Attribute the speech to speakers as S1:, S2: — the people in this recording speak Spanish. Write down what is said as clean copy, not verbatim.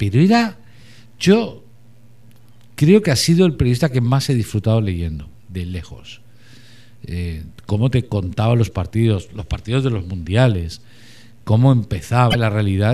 S1: pero yo creo que ha sido el periodista que más he disfrutado leyendo, de lejos. Cómo te contaba los partidos de los mundiales, cómo empezaba la realidad,